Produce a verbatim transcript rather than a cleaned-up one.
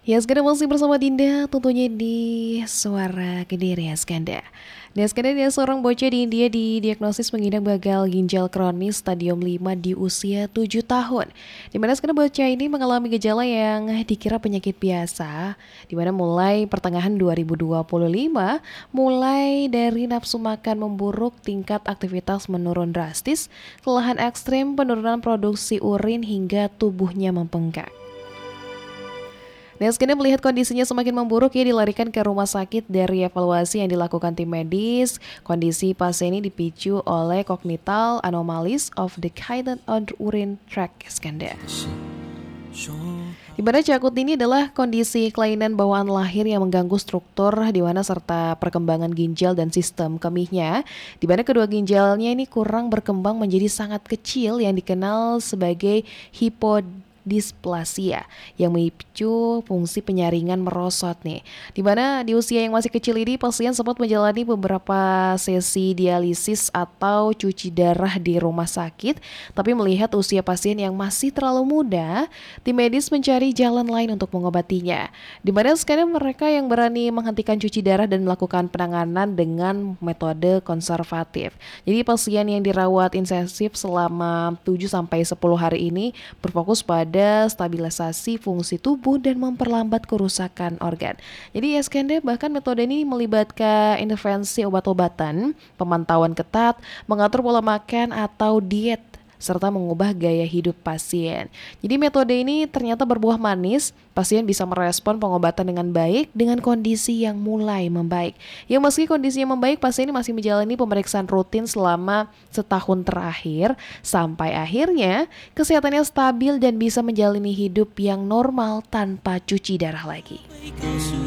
Ya, sekarang masih bersama Dinda, tentunya di Suara Kediri ya, Skanda. Nah, Skanda dia seorang bocah di India didiagnosis mengidap gagal ginjal kronis stadium lima di usia tujuh tahun. Di mana Skanda bocah ini mengalami gejala yang dikira penyakit biasa, di mana mulai pertengahan dua ribu dua puluh lima, mulai dari nafsu makan memburuk, tingkat aktivitas menurun drastis, kelelahan ekstrim, penurunan produksi urin hingga tubuhnya membengkak. Neskine melihat kondisinya semakin memburuk, ia dilarikan ke rumah sakit. Dari evaluasi yang dilakukan tim medis, kondisi pasien ini dipicu oleh congenital anomalies of the kidney and urine tract skanda. Di mana cakut ini adalah kondisi kelainan bawaan lahir yang mengganggu struktur di mana serta perkembangan ginjal dan sistem kemihnya, di mana kedua ginjalnya ini kurang berkembang menjadi sangat kecil yang dikenal sebagai hipodinamia displasia yang memicu fungsi penyaringan merosot nih. Di mana di usia yang masih kecil ini pasien sempat menjalani beberapa sesi dialisis atau cuci darah di rumah sakit, tapi melihat usia pasien yang masih terlalu muda, tim medis mencari jalan lain untuk mengobatinya. Di mana sekarang mereka yang berani menghentikan cuci darah dan melakukan penanganan dengan metode konservatif. Jadi pasien yang dirawat intensif selama tujuh sampai sepuluh hari ini berfokus pada ada stabilisasi fungsi tubuh dan memperlambat kerusakan organ. Jadi Eskende bahkan metode ini melibatkan intervensi obat-obatan, pemantauan ketat, mengatur pola makan atau diet, serta mengubah gaya hidup pasien. Jadi metode ini ternyata berbuah manis, pasien bisa merespon pengobatan dengan baik dengan kondisi yang mulai membaik. Ya meski kondisinya membaik, pasien ini masih menjalani pemeriksaan rutin selama setahun terakhir, sampai akhirnya kesehatannya stabil dan bisa menjalani hidup yang normal tanpa cuci darah lagi.